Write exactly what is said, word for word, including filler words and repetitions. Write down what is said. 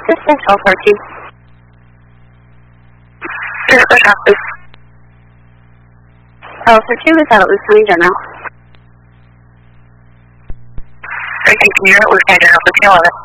This is Central fourteen. Physical shop, please. Oh, for two is out at Lucerne General. Thank you, can you hear it? Lucerne General, fifteen eleven.